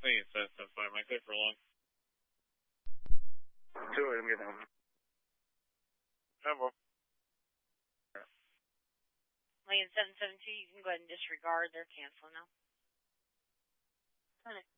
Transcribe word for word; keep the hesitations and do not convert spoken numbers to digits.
Hey, it's S F five. Am I clear for long? Two, I'm getting home. Bravo. Lane seven seven two, you can go ahead and disregard. They're canceling now.